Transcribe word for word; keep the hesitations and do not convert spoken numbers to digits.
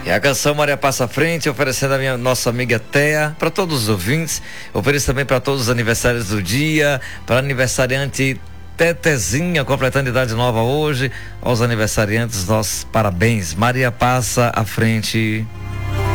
E a canção Maria Passa à Frente, oferecendo a minha nossa amiga Thea, para todos os ouvintes, ofereço também para todos os aniversários do dia, para aniversariante Tetezinha, completando idade nova hoje, aos aniversariantes, nossos parabéns. Maria Passa à Frente.